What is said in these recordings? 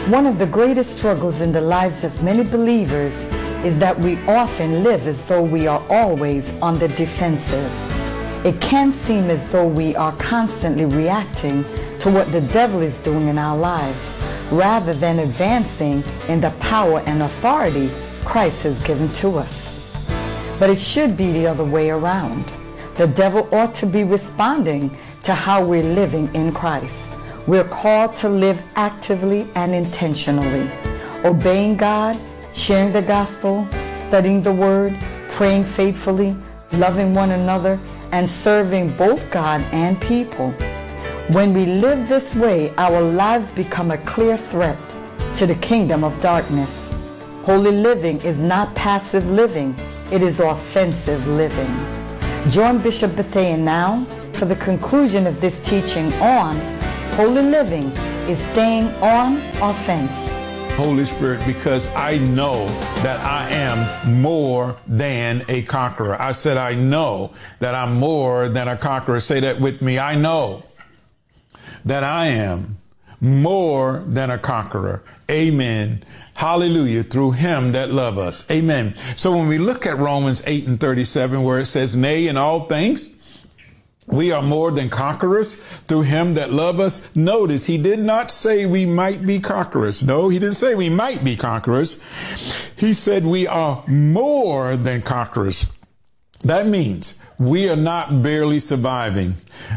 One of the greatest struggles in the lives of many believers is that we often live as though we are always on the defensive. It can seem as though we are constantly reacting to what the devil is doing in our lives, rather than advancing in the power and authority Christ has given to us. But it should be the other way around. The devil ought to be responding to how we're living in Christ. We're called to live actively and intentionally, obeying God, sharing the gospel, studying the word, praying faithfully, loving one another, and serving both God and people. When we live this way, our lives become a clear threat to the kingdom of darkness. Holy living is not passive living, it is offensive living. Join Bishop Bethea now for the conclusion of this teaching on holy living is staying on offense. Holy Spirit, because I know that I am more than a conqueror. I said, I know that I'm more than a conqueror. Say that with me. I know that I am more than a conqueror. Amen. Hallelujah. Through him that love us. Amen. So when we look at Romans 8:37, where it says, nay, in all things, we are more than conquerors through him that love us. Notice he did not say we might be conquerors. No, he didn't say we might be conquerors. He said we are more than conquerors. That means we are not barely surviving.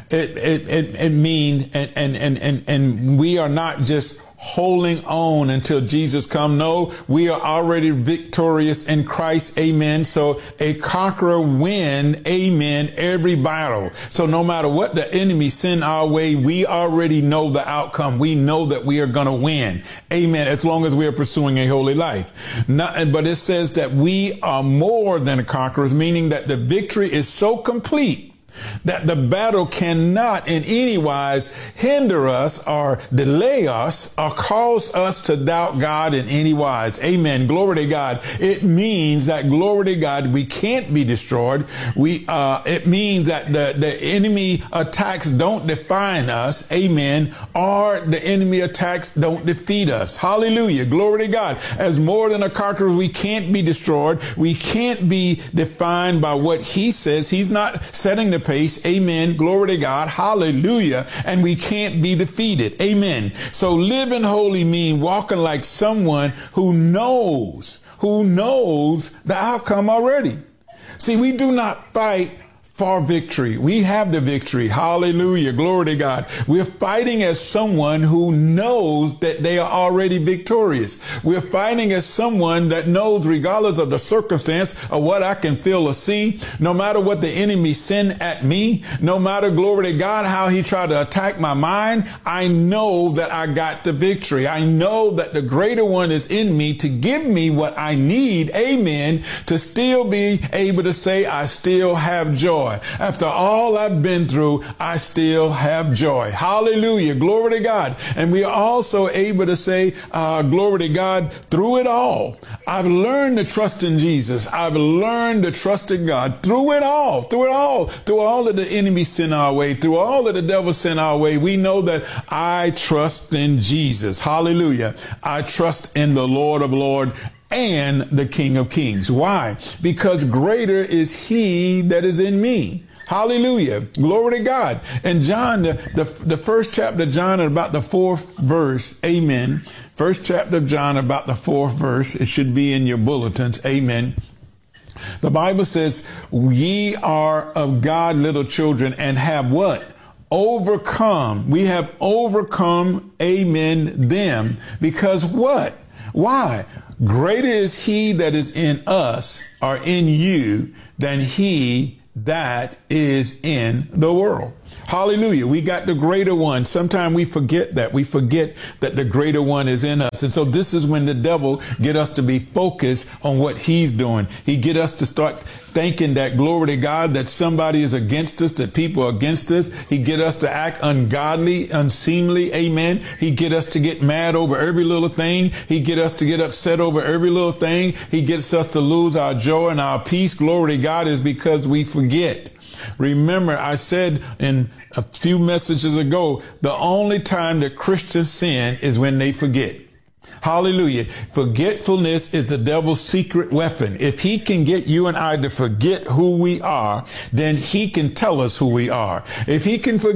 It means, and we are not just holding on until Jesus come. No, we are already victorious in Christ. Amen. So a conqueror win, amen, every battle. So no matter what the enemy send our way, we already know the outcome. We know that we are going to win. Amen. As long as we are pursuing a holy life. But it says that we are more than conquerors, meaning that the victory is so complete that the battle cannot in any wise hinder us or delay us or cause us to doubt God in any wise. Amen. Glory to God. It means that, glory to God, we can't be destroyed. It means that the enemy attacks don't define us. Amen. Or the enemy attacks don't defeat us. Hallelujah. Glory to God. As more than a conqueror, we can't be destroyed. We can't be defined by what he says. He's not setting the pace. Amen. Glory to God. Hallelujah. And we can't be defeated. Amen. So living holy means walking like someone who knows the outcome already. See, we do not fight for victory. We have the victory. Hallelujah. Glory to God. We're fighting as someone who knows that they are already victorious. We're fighting as someone that knows, regardless of the circumstance or what I can feel or see, no matter what the enemy send at me, no matter, glory to God, how he tried to attack my mind, I know that I got the victory. I know that the greater one is in me to give me what I need. Amen. To still be able to say, I still have joy. After all I've been through, I still have joy. Hallelujah. Glory to God. And we are also able to say, glory to God, through it all. I've learned to trust in Jesus. I've learned to trust in God through it all, through all that the enemy sent our way, through all that the devil sent our way. We know that I trust in Jesus. Hallelujah. I trust in the Lord of Lords and the King of Kings. Why? Because greater is he that is in me. Hallelujah. Glory to God. And John, the first chapter of John, about the 4th verse. Amen. First chapter of John, about the 4th verse. It should be in your bulletins. Amen. The Bible says, ye are of God, little children, and have what? Overcome. We have overcome, amen, them. Because what? Why? Greater is he that is in us or in you than he that is in the world. Hallelujah. We got the greater one. Sometimes we forget that. We forget that the greater one is in us. And so this is when the devil get us to be focused on what he's doing. He get us to start thinking that, glory to God, that somebody is against us, that people are against us. He get us to act ungodly, unseemly. Amen. He get us to get mad over every little thing. He get us to get upset over every little thing. He gets us to lose our joy and our peace. Glory to God, is because we forget. Remember, I said in a few messages ago, the only time that Christians sin is when they forget. Hallelujah. Forgetfulness is the devil's secret weapon. If he can get you and I to forget who we are, then he can tell us who we are. If he can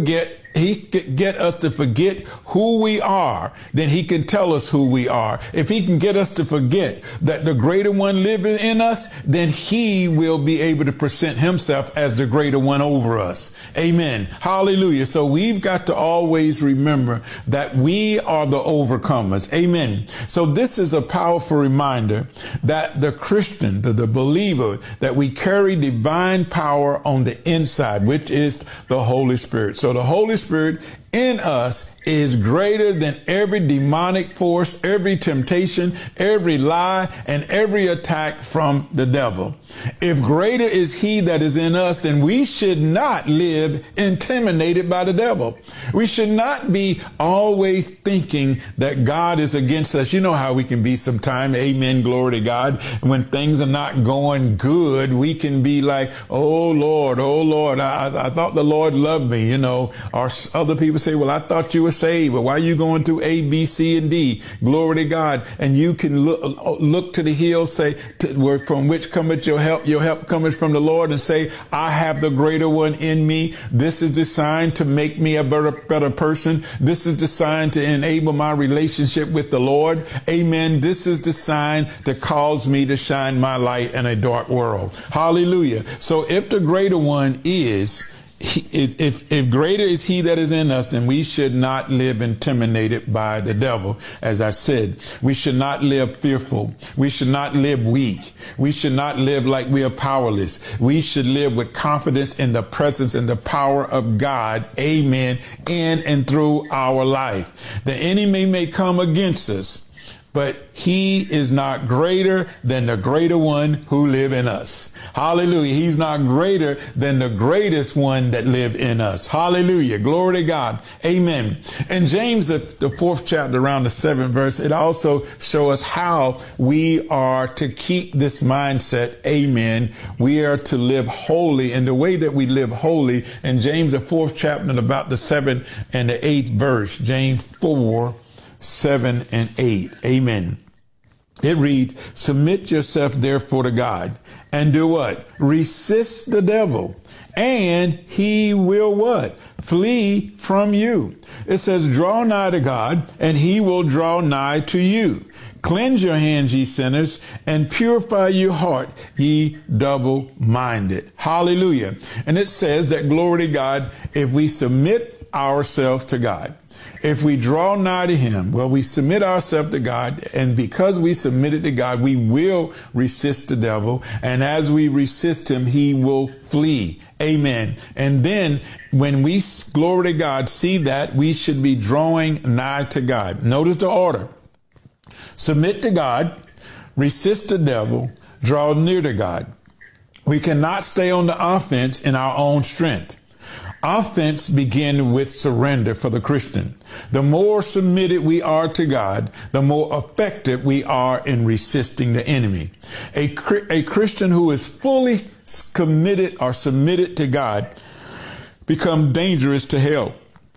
get us to forget who we are, then he can tell us who we are. If he can get us to forget that the greater one living in us, then he will be able to present himself as the greater one over us. Amen. Hallelujah. So we've got to always remember that we are the overcomers. Amen. So this is a powerful reminder that the Christian, the believer, that we carry divine power on the inside, which is the Holy Spirit. So the Holy Spirit in us is greater than every demonic force, every temptation, every lie, and every attack from the devil. If greater is he that is in us, then we should not live intimidated by the devil. We should not be always thinking that God is against us. You know how we can be sometimes. Amen. Glory to God. When things are not going good, we can be like, oh Lord, I thought the Lord loved me. You know, or other people say, well, I thought you were saved, but why are you going through A, B, C, and D? Glory to God. And you can look to the hills, say, from which cometh your help? Your help cometh from the Lord, and say, I have the greater one in me. This is designed to make me a better person. This is designed to enable my relationship with the Lord. Amen. This is designed to cause me to shine my light in a dark world. Hallelujah. So if the greater one is, if greater is he that is in us, then we should not live intimidated by the devil. As I said, we should not live fearful. We should not live weak. We should not live like we are powerless. We should live with confidence in the presence and the power of God. Amen. In and through our life. The enemy may come against us, but he is not greater than the greater one who live in us. Hallelujah. He's not greater than the greatest one that live in us. Hallelujah. Glory to God. Amen. In James, the 4th chapter, around the 7th verse, it also shows us how we are to keep this mindset. Amen. We are to live holy, and the way that we live holy in James, the 4th chapter, and about the 7th and the 8th verse, James 4, 7 and 8. Amen. It reads, submit yourself therefore to God, and do what? Resist the devil, and he will what? Flee from you. It says, draw nigh to God, and he will draw nigh to you. Cleanse your hands, ye sinners, and purify your heart, ye double-minded. Hallelujah. And it says that, glory to God, if we submit ourselves to God, if we draw nigh to him, well, we submit ourselves to God, and because we submitted to God, we will resist the devil. And as we resist him, he will flee. Amen. And then when we, glory to God, see that, we should be drawing nigh to God. Notice the order. Submit to God, resist the devil, draw near to God. We cannot stay on the offense in our own strength. Offense begins with surrender for the Christian. The more submitted we are to God, the more effective we are in resisting the enemy. A Christian who is fully committed or submitted to God becomes dangerous to hell.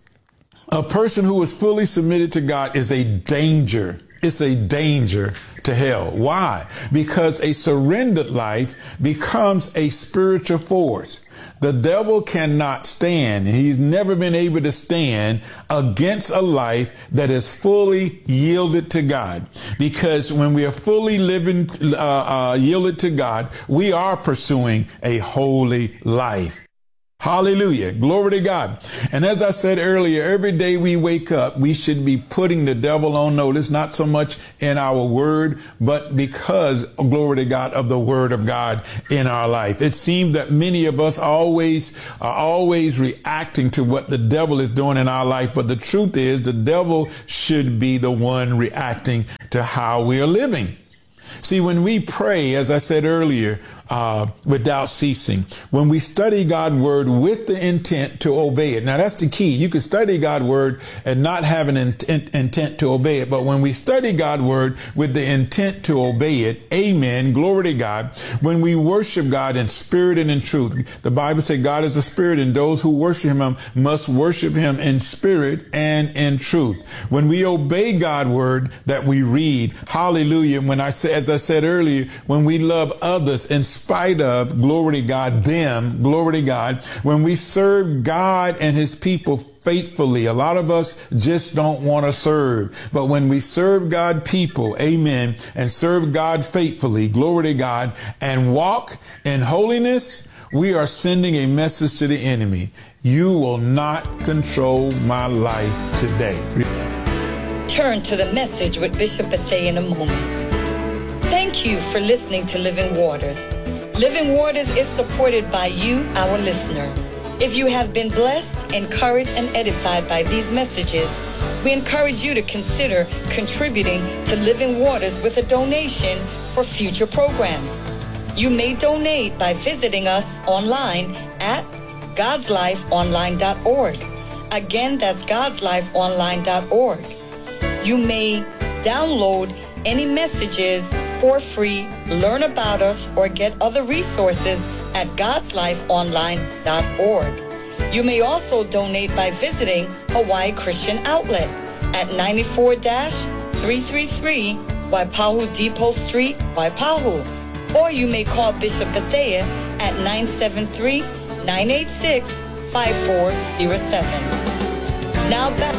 A person who is fully submitted to God is a danger. It's a danger to hell. Why? Because a surrendered life becomes a spiritual force. The devil cannot stand, and he's never been able to stand against a life that is fully yielded to God. Because when we are fully living, yielded to God, we are pursuing a holy life. Hallelujah. Glory to God. And as I said earlier, every day we wake up, we should be putting the devil on notice, not so much in our word, but because, glory to God, of the word of God in our life. It seems that many of us are always reacting to what the devil is doing in our life. But the truth is, the devil should be the one reacting to how we are living. See, when we pray, as I said earlier, without ceasing. When we study God's word with the intent to obey it. Now that's the key. You can study God's word and not have an intent to obey it. But when we study God's word with the intent to obey it, amen, glory to God. When we worship God in spirit and in truth, the Bible says God is a spirit, and those who worship him must worship him in spirit and in truth. When we obey God's word that we read, hallelujah. When as I said earlier, when we love others in spite of, glory to God, them, glory to God, when we serve God and his people faithfully. A lot of us just don't want to serve. But when we serve God people, amen, and serve God faithfully, glory to God, and walk in holiness, we are sending a message to the enemy. You will not control my life today. Turn to the message with Bishop Bethea in a moment. Thank you for listening to Living Waters. Living Waters is supported by you, our listener. If you have been blessed, encouraged, and edified by these messages, we encourage you to consider contributing to Living Waters with a donation for future programs. You may donate by visiting us online at godslifeonline.org. Again, that's godslifeonline.org. You may download any messages for free, learn about us, or get other resources at godslifeonline.org. You may also donate by visiting Hawaii Christian Outlet at 94-333 Waipahu Depot Street, Waipahu. Or you may call Bishop Bethea at 973-986-5407. Now back.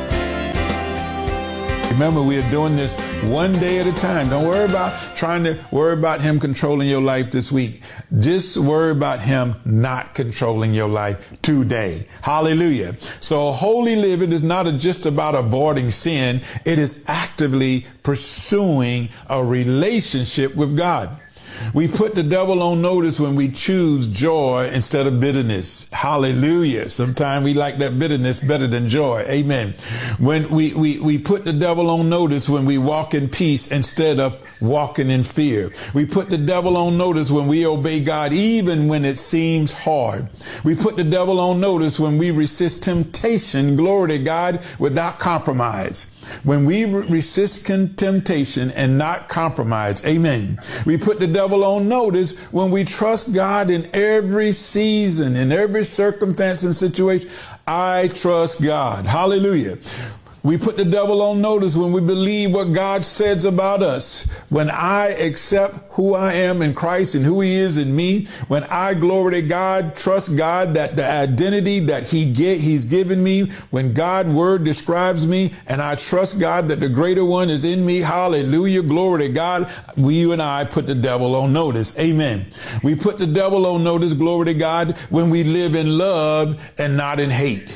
Remember, we are doing this one day at a time. Don't worry about trying to worry about him controlling your life this week. Just worry about him not controlling your life today. Hallelujah. So holy living is not just about avoiding sin. It is actively pursuing a relationship with God. We put the devil on notice when we choose joy instead of bitterness. Hallelujah. Sometimes we like that bitterness better than joy. Amen. When we put the devil on notice when we walk in peace instead of walking in fear. We put the devil on notice when we obey God even when it seems hard. We put the devil on notice when we resist temptation, glory to God, without compromise. When we resist temptation and not compromise, amen. We put the devil on notice when we trust God in every season, in every circumstance and situation. I trust God. Hallelujah. We put the devil on notice when we believe what God says about us. When I accept who I am in Christ and who he is in me, when I, glory to God, trust God that the identity that he's given me, when God's word describes me, and I trust God that the greater one is in me, hallelujah, glory to God, you and I put the devil on notice. Amen. We put the devil on notice, glory to God, when we live in love and not in hate.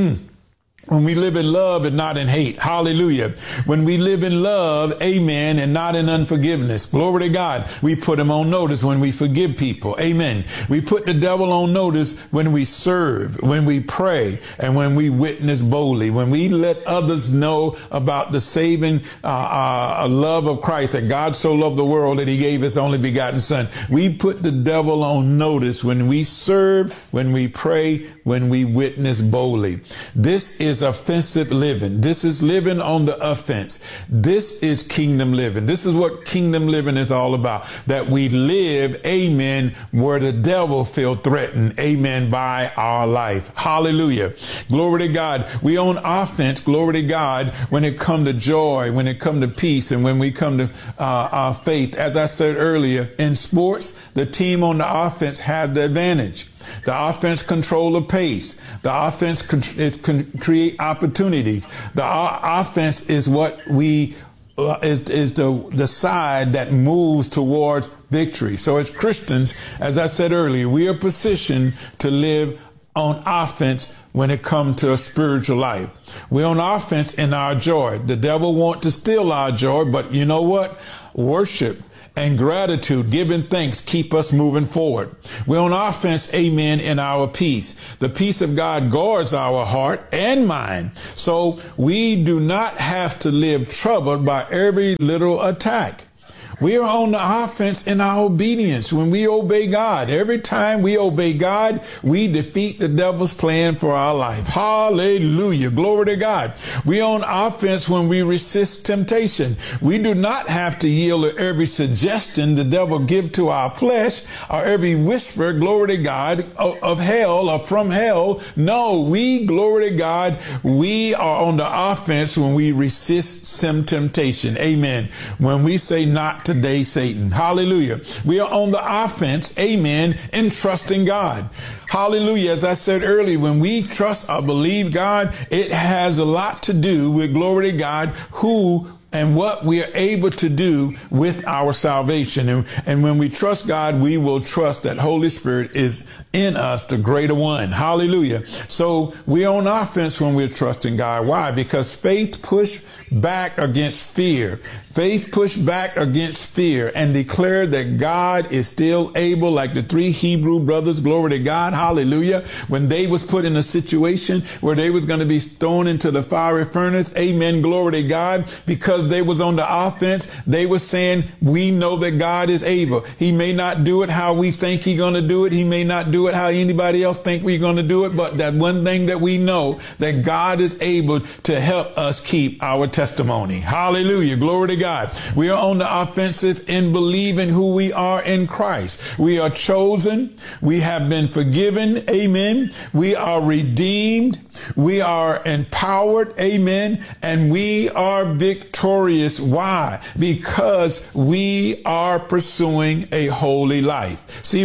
When we live in love and not in hate. Hallelujah. When we live in love, amen, and not in unforgiveness. Glory to God. We put him on notice when we forgive people. Amen. We put the devil on notice when we serve, when we pray, and when we witness boldly. When we let others know about the saving love of Christ, that God so loved the world that he gave his only begotten son. We put the devil on notice when we serve, when we pray, when we witness boldly. This is offensive living. This is living on the offense. This is kingdom living. This is what kingdom living is all about. That we live, amen, where the devil feel threatened, amen, by our life. Hallelujah. Glory to God. We on offense, glory to God, when it come to joy, when it come to peace, and when we come to faith. As I said earlier, in sports, the team on the offense had the advantage. The offense control the pace. The offense create opportunities. The offense is what is the side that moves towards victory. So as Christians, as I said earlier, we are positioned to live on offense when it comes to a spiritual life. We're on offense in our joy. The devil wants to steal our joy, but you know what? Worship and gratitude, giving thanks, keep us moving forward. We're on offense, amen, in our peace. The peace of God guards our heart and mind. So we do not have to live troubled by every little attack. We are on the offense in our obedience when we obey God. Every time we obey God, we defeat the devil's plan for our life. Hallelujah. Glory to God. We on offense when we resist temptation. We do not have to yield to every suggestion the devil give to our flesh or every whisper, glory to God, of hell or from hell. No, we, glory to God, we are on the offense when we resist some temptation. Amen. When we say not today, Satan. Hallelujah. We are on the offense. Amen. In trusting God. Hallelujah. As I said earlier, when we trust or believe God, it has a lot to do with, glory to God, who and what we are able to do with our salvation. And when we trust God, we will trust that Holy Spirit is in us, the greater one. Hallelujah. So we're on offense when we're trusting God. Why? Because faith push back against fear. Faith push back against fear and declare that God is still able, like the three Hebrew brothers, glory to God. Hallelujah. When they was put in a situation where they was going to be thrown into the fiery furnace. Amen. Glory to God. Because they was on the offense, they were saying, we know that God is able. He may not do it how we think he's going to do it. He may not do it how anybody else think we're going to do it. But that one thing that we know, that God is able to help us keep our testimony. Hallelujah. Glory to God. We are on the offensive in believing who we are in Christ. We are chosen. We have been forgiven. Amen. We are redeemed. We are empowered. Amen. And we are victorious. Why? Because we are pursuing a holy life. See,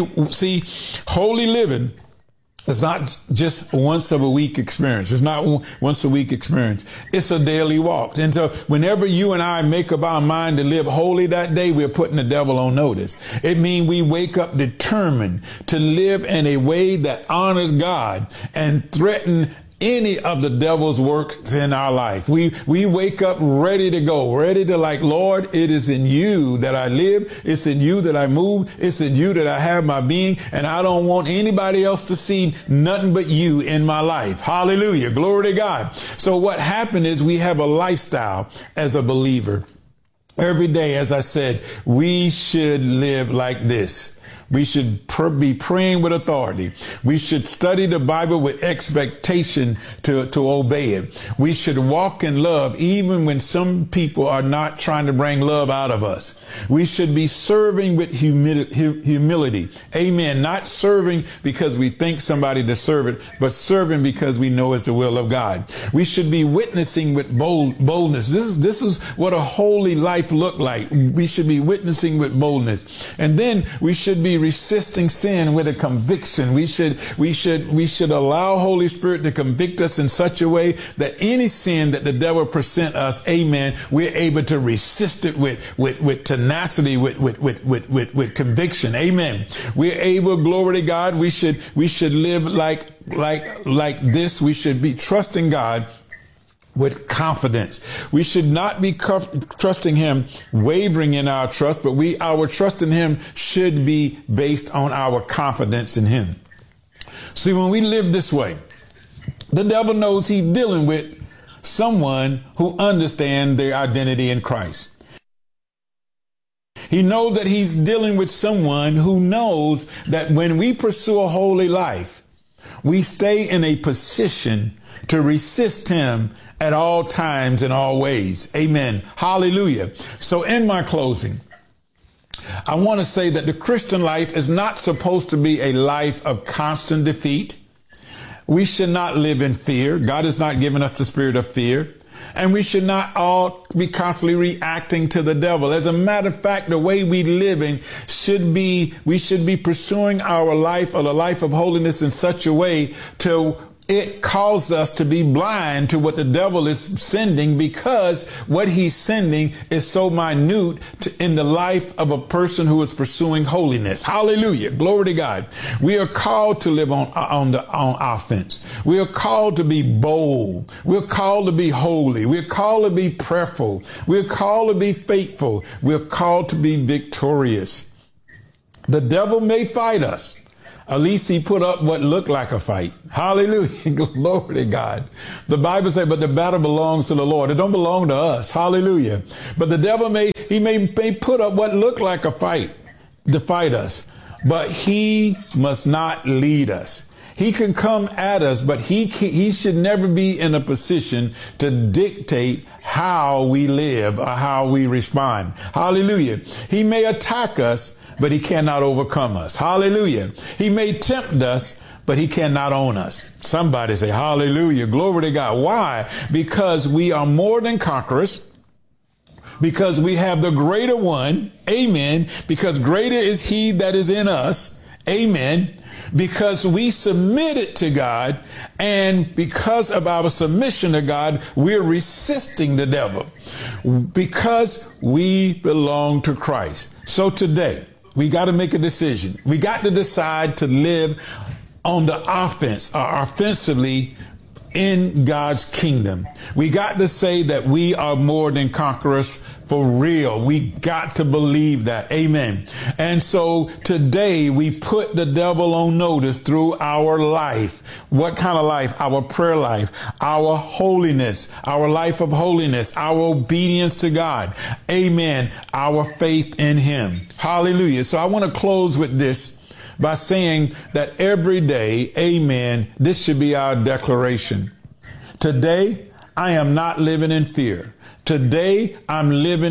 holy living it's not just once a week experience. It's not once a week experience. It's a daily walk. And so whenever you and I make up our mind to live holy that day, we're putting the devil on notice. It means we wake up determined to live in a way that honors God and threaten any of the devil's works in our life. We wake up ready to go, ready to like, Lord, it is in you that I live. It's in you that I move. It's in you that I have my being. And I don't want anybody else to see nothing but you in my life. Hallelujah. Glory to God. So what happened is we have a lifestyle as a believer. Every day, as I said, we should live like this. We should be praying with authority. We should study the Bible with expectation to obey it. We should walk in love even when some people are not trying to bring love out of us. We should be serving with humility. Amen. Not serving because we think somebody deserves it, but serving because we know it's the will of God. We should be witnessing with boldness. This is what a holy life look like. We should be witnessing with boldness. And then we should be resisting sin with a conviction. We should allow Holy Spirit to convict us in such a way that any sin that the devil present us, amen, we're able to resist it with tenacity, with conviction. Amen. We're able, glory to God. We should live like this. We should be trusting God with confidence. We should not be trusting him, wavering in our trust, but our trust in him should be based on our confidence in him. See, when we live this way, the devil knows he's dealing with someone who understands their identity in Christ. He knows that he's dealing with someone who knows that when we pursue a holy life, we stay in a position to resist him at all times and all ways. Amen. Hallelujah. So in my closing, I want to say that the Christian life is not supposed to be a life of constant defeat. We should not live in fear. God has not given us the spirit of fear. And we should not all be constantly reacting to the devil. As a matter of fact, the way we living we should be pursuing our life or the life of holiness in such a way to it calls us to be blind to what the devil is sending, because what he's sending is so minute in the life of a person who is pursuing holiness. Hallelujah. Glory to God. We are called to live on offense. We are called to be bold. We're called to be holy. We're called to be prayerful. We're called to be faithful. We're called to be victorious. The devil may fight us. At least he put up what looked like a fight. Hallelujah. Glory to God. The Bible says, but the battle belongs to the Lord. It don't belong to us. Hallelujah. But the devil may put up what looked like a fight to fight us, but he must not lead us. He can come at us, but he should never be in a position to dictate how we live or how we respond. Hallelujah. He may attack us, but he cannot overcome us. Hallelujah. He may tempt us, but he cannot own us. Somebody say hallelujah. Glory to God. Why? Because we are more than conquerors. Because we have the greater one. Amen. Because greater is he that is in us. Amen. Because we submitted to God, and because of our submission to God, we're resisting the devil because we belong to Christ. So today we got to make a decision. We got to decide to live on the offense or offensively in God's kingdom. We got to say that we are more than conquerors for real. We got to believe that. Amen. And so today we put the devil on notice through our life. What kind of life? Our prayer life, our holiness, our life of holiness, our obedience to God. Amen. Our faith in him. Hallelujah. So I want to close with this by saying that every day, amen, this should be our declaration. Today, I am not living in fear. Today, I'm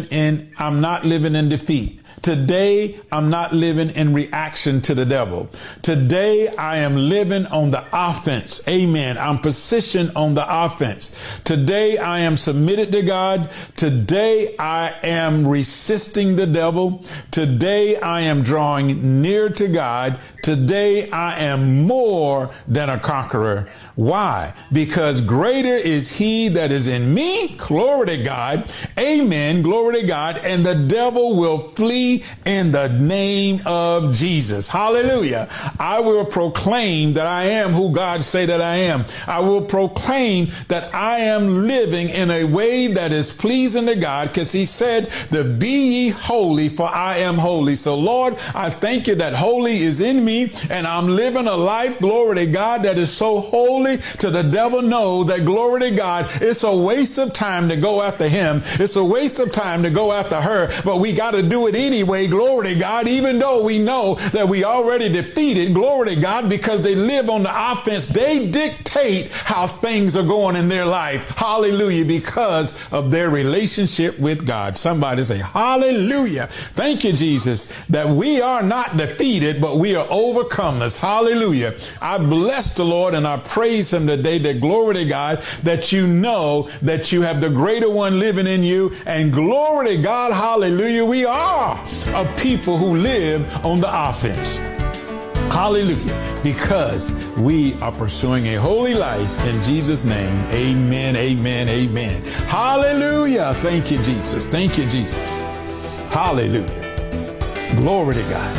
not living in defeat. Today, I'm not living in reaction to the devil. Today, I am living on the offense. Amen. I'm positioned on the offense. Today, I am submitted to God. Today, I am resisting the devil. Today, I am drawing near to God. Today, I am more than a conqueror. Why? Because greater is he that is in me. Glory to God. Amen. Glory to God. And the devil will flee in the name of Jesus. Hallelujah. I will proclaim that I am who God say that I am. I will proclaim that I am living in a way that is pleasing to God, because he said, be ye holy, for I am holy. So Lord, I thank you that holy is in me, and I'm living a life, glory to God, that is so holy to the devil know that, glory to God, it's a waste of time to go after him. It's a waste of time to go after her, but we got to do it anyway, glory to God, even though we know that we already defeated, glory to God, because they live on the offense. They dictate how things are going in their life. Hallelujah. Because of their relationship with God. Somebody say hallelujah. Thank you, Jesus, that we are not defeated, but we are overcomers. Hallelujah. I bless the Lord and I praise him today, that glory to God, that you know that you have the greater one living in you, and glory to God. Hallelujah. We are a people who live on the offense. Hallelujah. Because we are pursuing a holy life in Jesus' name. Amen. Amen. Amen. Hallelujah. Thank you, Jesus. Thank you, Jesus. Hallelujah. Glory to God.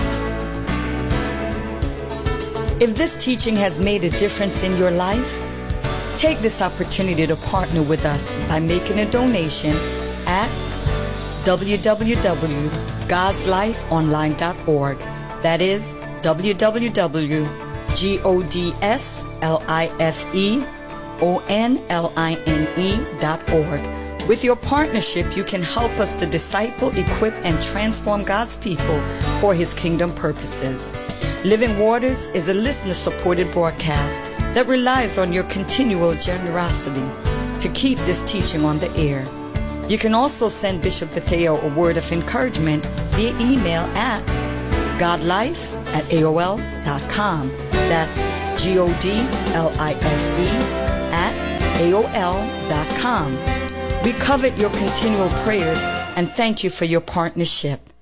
If this teaching has made a difference in your life, take this opportunity to partner with us by making a donation at www.godslifeonline.org. That is www.godslifeonline.org. With your partnership, you can help us to disciple, equip, and transform God's people for his kingdom purposes. Living Waters is a listener-supported broadcast that relies on your continual generosity to keep this teaching on the air. You can also send Bishop Bethea a word of encouragement via email at godlife@aol.com. That's godlife@aol.com. We covet your continual prayers and thank you for your partnership.